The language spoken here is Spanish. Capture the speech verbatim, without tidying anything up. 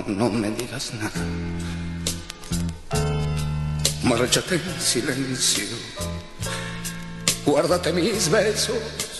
no, no me digas nada. Márchate en silencio, guárdate mis besos